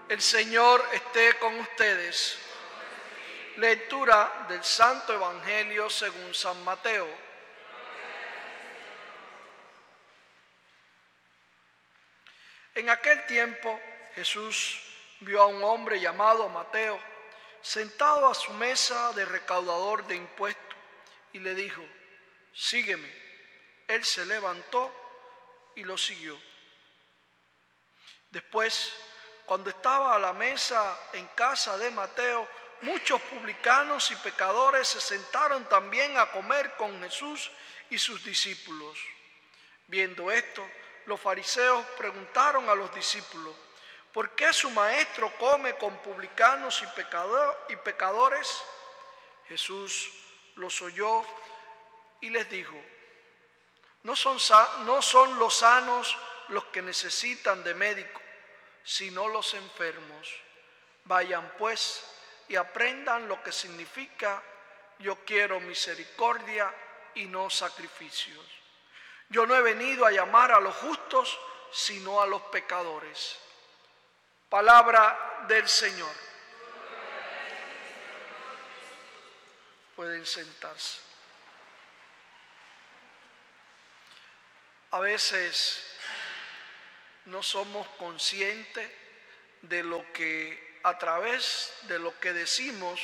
El Señor esté con ustedes. Lectura del Santo Evangelio según San Mateo. En aquel tiempo Jesús vio a un hombre llamado Mateo sentado a su mesa de recaudador de impuestos y le dijo: sígueme. Él se levantó y lo siguió. Después, cuando estaba a la mesa en casa de Mateo, muchos publicanos y pecadores se sentaron también a comer con Jesús y sus discípulos. Viendo esto, los fariseos preguntaron a los discípulos: ¿por qué su maestro come con publicanos y pecadores? Jesús los oyó y les dijo: no son los sanos los que necesitan de médico, sino los enfermos. Vayan pues y aprendan lo que significa: yo quiero misericordia y no sacrificios. Yo no he venido a llamar a los justos, sino a los pecadores. Palabra del Señor. Pueden sentarse. A veces no somos conscientes de lo que a través de lo que decimos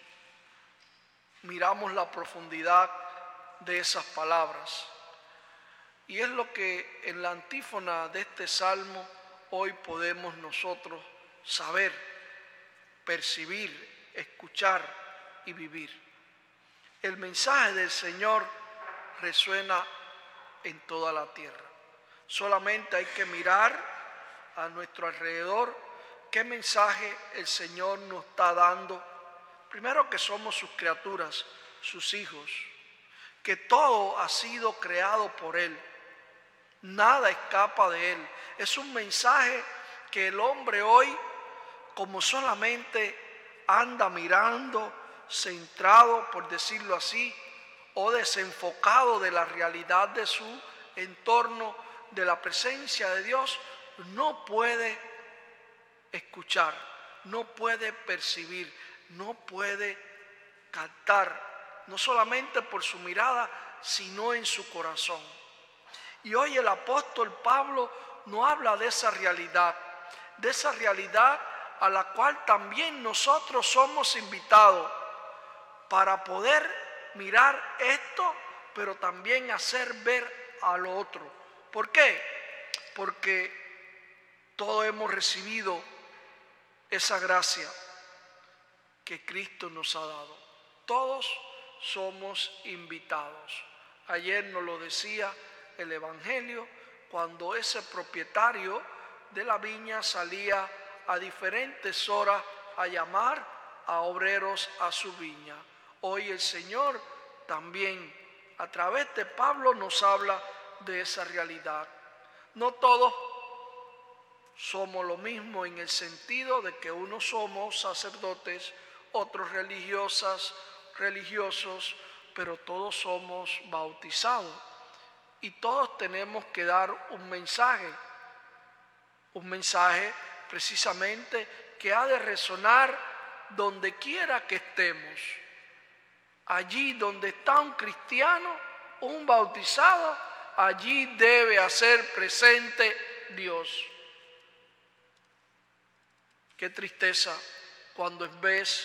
miramos la profundidad de esas palabras. Y es lo que en la antífona de este salmo hoy podemos nosotros saber, percibir, escuchar y vivir. El mensaje del Señor resuena en toda la tierra. Solamente hay que mirar a nuestro alrededor qué mensaje el Señor nos está dando. Primero, que somos sus criaturas, sus hijos, que todo ha sido creado por Él. Nada escapa de Él. Es un mensaje que el hombre hoy, como solamente anda mirando, centrado, por decirlo así, o desenfocado de la realidad de su entorno, de la presencia de Dios, no puede escuchar, no puede percibir, no puede captar, no solamente por su mirada, sino en su corazón. Y hoy el apóstol Pablo nos habla de esa realidad a la cual también nosotros somos invitados para poder mirar esto, pero también hacer ver a lo otro. ¿Por qué? Porque todos hemos recibido esa gracia que Cristo nos ha dado. Todos somos invitados. Ayer nos lo decía el Evangelio, cuando ese propietario de la viña salía a diferentes horas a llamar a obreros a su viña. Hoy el Señor también a través de Pablo nos habla de esa realidad. No todos somos lo mismo en el sentido de que unos somos sacerdotes, otros religiosos, pero todos somos bautizados y todos tenemos que dar un mensaje precisamente que ha de resonar donde quiera que estemos. Allí donde está un cristiano, un bautizado, allí debe hacer presente Dios. Qué tristeza cuando en vez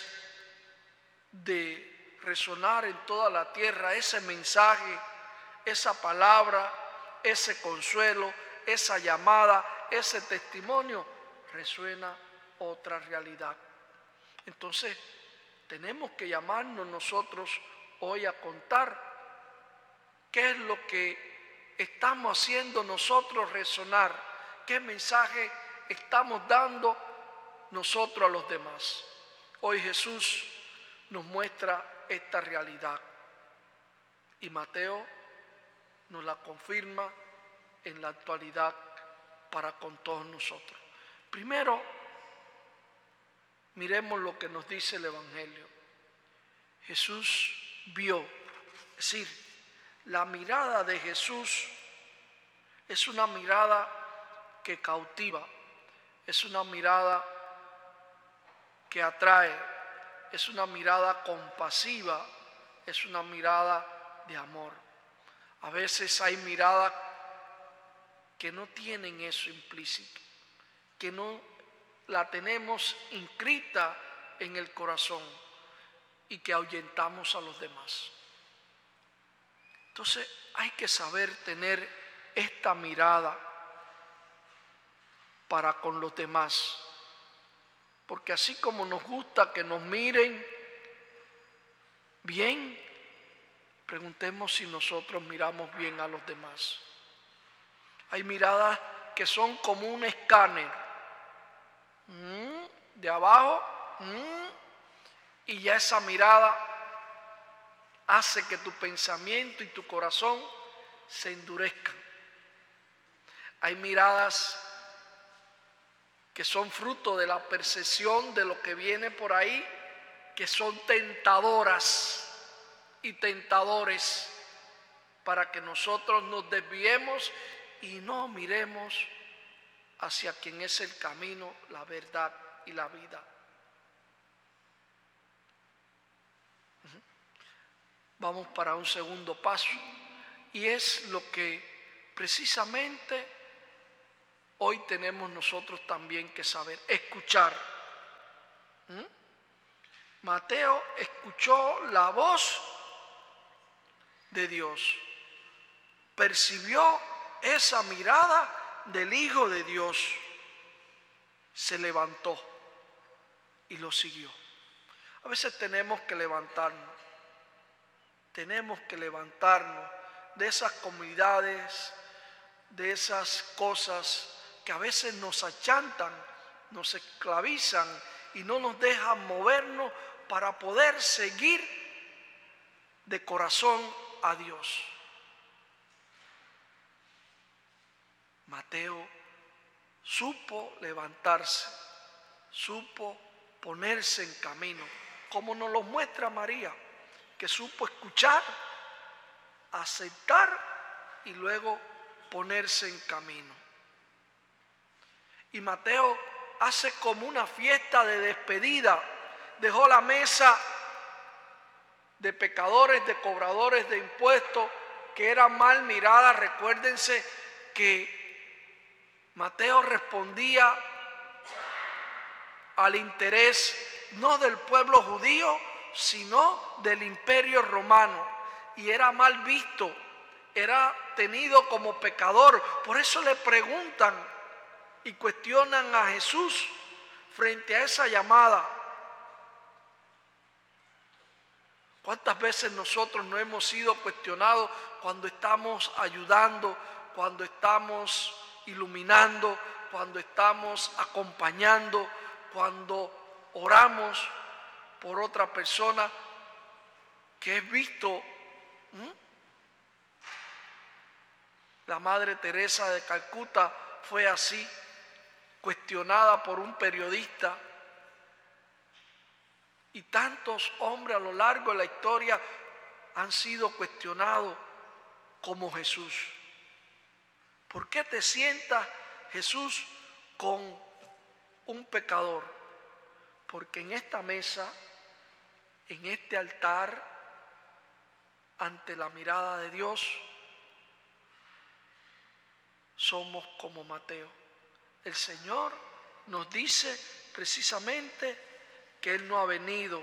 de resonar en toda la tierra ese mensaje, esa palabra, ese consuelo, esa llamada, ese testimonio, resuena otra realidad. Entonces, tenemos que llamarnos nosotros hoy a contar qué es lo que estamos haciendo nosotros resonar, qué mensaje estamos dando nosotros a los demás. Hoy Jesús nos muestra esta realidad y Mateo nos la confirma en la actualidad para con todos nosotros. Primero, miremos lo que nos dice el Evangelio. Jesús vio, es decir, la mirada de Jesús es una mirada que cautiva, es una mirada que atrae, es una mirada compasiva, es una mirada de amor. A veces hay miradas que no tienen eso implícito, que no la tenemos inscrita en el corazón y que ahuyentamos a los demás. Entonces hay que saber tener esta mirada para con los demás, porque así como nos gusta que nos miren bien, preguntemos si nosotros miramos bien a los demás. Hay miradas que son como un escáner, de abajo, y ya esa mirada hace que tu pensamiento y tu corazón se endurezcan. Hay miradas que son fruto de la percepción de lo que viene por ahí, que son tentadoras y tentadores para que nosotros nos desviemos y no miremos hacia quien es el camino, la verdad y la vida. Vamos para un segundo paso, y es lo que precisamente hoy tenemos nosotros también que saber, escuchar. Mateo escuchó la voz de Dios, percibió esa mirada del Hijo de Dios, se levantó y lo siguió. A veces tenemos que levantarnos de esas comunidades, de esas cosas que a veces nos achantan, nos esclavizan y no nos dejan movernos para poder seguir de corazón a Dios. Mateo supo levantarse, supo ponerse en camino, como nos lo muestra María, que supo escuchar, aceptar y luego ponerse en camino. Y Mateo hace como una fiesta de despedida, dejó la mesa de pecadores, de cobradores de impuestos, que eran mal miradas. Recuérdense que Mateo respondía al interés no del pueblo judío, sino del imperio romano, y era mal visto, era tenido como pecador. Por eso le preguntan y cuestionan a Jesús frente a esa llamada. ¿Cuántas veces nosotros no hemos sido cuestionados cuando estamos ayudando, cuando estamos iluminando, cuando estamos acompañando, cuando oramos por otra persona que es visto? La Madre Teresa de Calcuta fue así, cuestionada por un periodista, y tantos hombres a lo largo de la historia han sido cuestionados como Jesús. ¿Por qué te sientas, Jesús, con un pecador? Porque en esta mesa, en este altar, ante la mirada de Dios, somos como Mateo. El Señor nos dice precisamente que Él no ha venido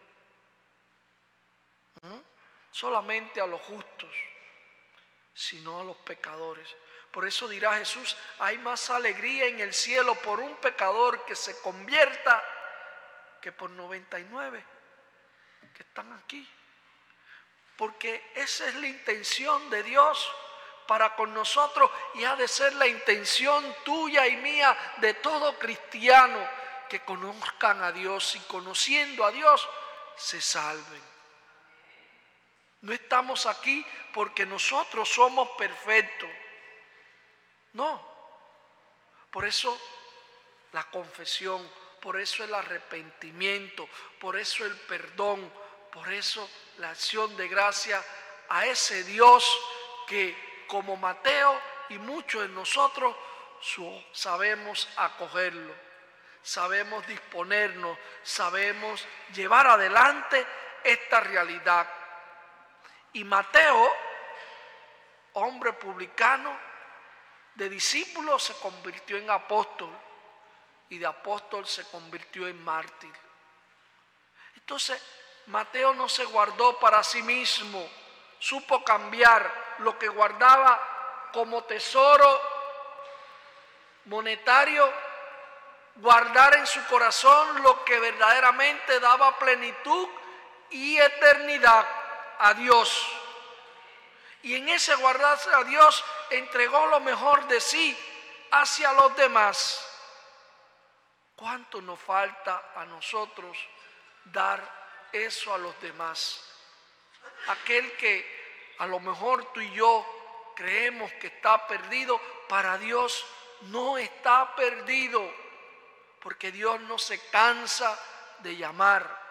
solamente a los justos, sino a los pecadores. Por eso dirá Jesús, hay más alegría en el cielo por un pecador que se convierta que por 99 que están aquí. Porque esa es la intención de Dios para con nosotros, y ha de ser la intención tuya y mía, de todo cristiano, que conozcan a Dios y conociendo a Dios se salven. No estamos aquí porque nosotros somos perfectos. No. Por eso la confesión, por eso el arrepentimiento, por eso el perdón, por eso la acción de gracia a ese Dios que, como Mateo y muchos de nosotros, sabemos acogerlo, sabemos disponernos, sabemos llevar adelante esta realidad. Y Mateo, hombre publicano, de discípulo se convirtió en apóstol y de apóstol se convirtió en mártir. Entonces, Mateo no se guardó para sí mismo, supo cambiar lo que guardaba como tesoro monetario, guardar en su corazón lo que verdaderamente daba plenitud y eternidad a Dios. Y en ese guardarse a Dios entregó lo mejor de sí hacia los demás. ¿Cuánto nos falta a nosotros dar eso a los demás? Aquel que a lo mejor tú y yo creemos que está perdido, para Dios no está perdido, porque Dios no se cansa de llamar.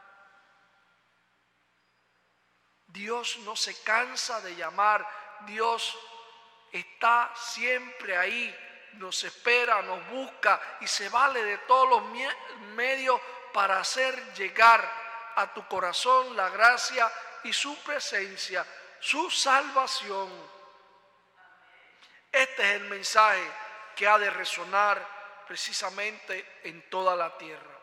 Dios no se cansa de llamar. Dios está siempre ahí, nos espera, nos busca y se vale de todos los medios para hacer llegar a tu corazón la gracia y su presencia, su salvación. Este es el mensaje que ha de resonar precisamente en toda la tierra.